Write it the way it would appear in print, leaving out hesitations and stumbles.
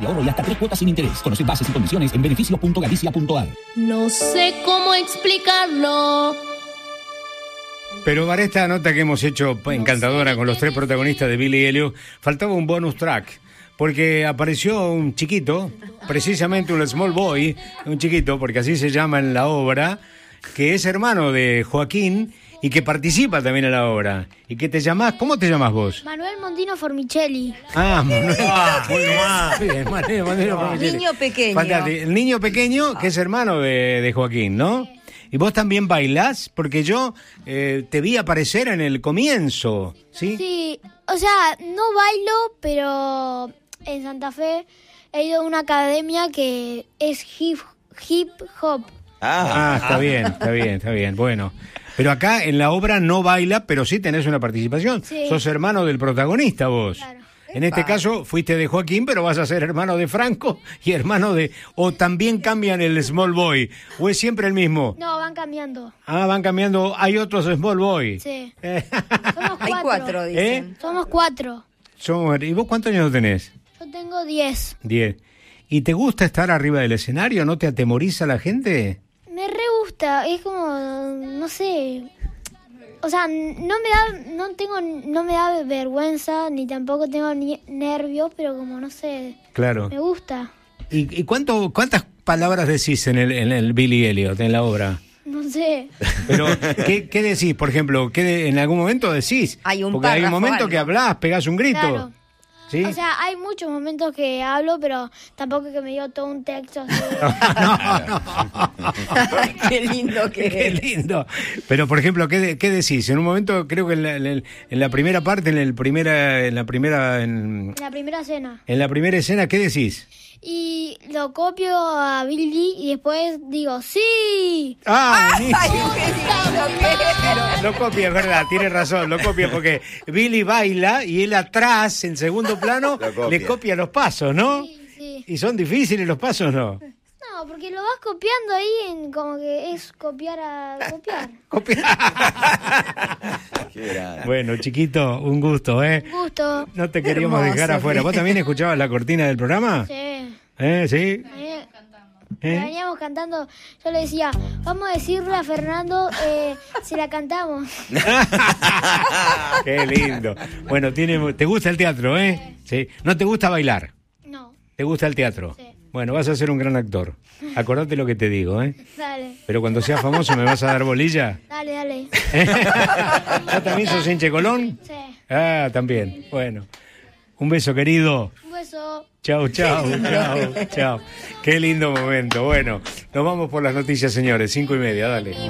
de ahorro y hasta 3 cuotas sin interés. Conoce bases y condiciones en beneficios.galicia.ar. No sé cómo explicarlo. Pero para esta nota que hemos hecho encantadora con los 3 protagonistas de Billy Elliot, faltaba un bonus track. Porque apareció un chiquito, precisamente un small boy, un chiquito, porque así se llama en la obra, que es hermano de Joaquín y que participa también en la obra. ¿Y que te llamás? ¿Cómo te llamás vos? Manuel Mondino Formicelli. Ah, Manuel Mondino Formicelli. Niño pequeño. Fantástico. El niño pequeño que es hermano de Joaquín, ¿no? ¿Y vos también bailás? Porque yo te vi aparecer en el comienzo, ¿sí? Sí, o sea, no bailo, pero en Santa Fe he ido a una academia que es hip hop. Está bien. Bueno, pero acá en la obra no baila, pero sí tenés una participación. Sí. Sos hermano del protagonista vos. Claro. En este caso fuiste de Joaquín, pero vas a ser hermano de Franco y hermano de... ¿O también cambian el small boy? ¿O es siempre el mismo? No, van cambiando. Ah, van cambiando. Hay otros small boy. Sí. Somos 4. Hay 4, dicen. Somos 4. ¿Y vos cuántos años tenés? Yo tengo 10. 10. ¿Y te gusta estar arriba del escenario? ¿No te atemoriza la gente? Me re gusta, es como, no sé, o sea, no me da vergüenza, ni tampoco tengo nervios, pero como, no sé, Claro. me gusta, ¿Y cuántas palabras decís en el Billy Elliot, en la obra? no sé. Pero, ¿qué decís? Por ejemplo, en algún momento decís? Hay un Porque hay un párrafo, momento algo. que hablás, pegás un grito. Claro. ¿Sí? O sea, hay muchos momentos que hablo, pero tampoco que me dio todo un texto así. Qué lindo que Qué es. lindo. Pero, por ejemplo, ¿qué decís? En un momento, creo que en la primera parte, en la primera En la primera cena. en la primera escena, ¿qué decís? Y lo copio a Billy y después digo, ¡sí! ¡Ah! Ay, qué lindo que es. Lo copia, es verdad, tiene razón, lo copia porque Billy baila y él atrás, en segundo plano, le copia los pasos, ¿no? Sí. ¿Y son difíciles los pasos, no? No, porque lo vas copiando ahí como que es copiar a copiar. Bueno, chiquito, un gusto, ¿eh? Un gusto. No te queríamos Hermoso, dejar afuera. sí. ¿Vos también escuchabas la cortina del programa? Sí. ¿Sí? Veníamos cantando, yo le decía, vamos a decirle a Fernando si la cantamos. Qué lindo. Bueno, ¿te gusta el teatro, eh? Sí. ¿No te gusta bailar? No, ¿Te gusta el teatro? Sí. Bueno, vas a ser un gran actor. Acordate lo que te digo, ¿eh? dale, Pero cuando seas famoso, ¿me vas a dar bolilla? dale. ¿Vos también sos hincha de Colón? Sí, Ah, también. Bueno. Un beso, querido. un beso. Chau. Qué lindo momento. Bueno, nos vamos por las noticias, señores. 5:30, dale.